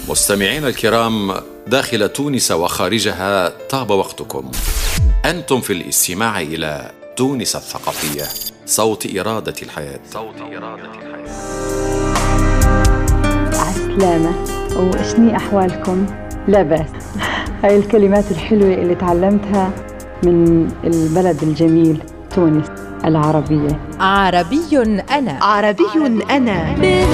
مستمعينا الكرام داخل تونس وخارجها، طاب وقتكم. أنتم في الاستماع إلى تونس الثقافية، صوت إرادة الحياة. عسلامة وشني أحوالكم؟ لا بأس. هاي الكلمات الحلوة اللي تعلمتها من البلد الجميل تونس العربية. عربي أنا.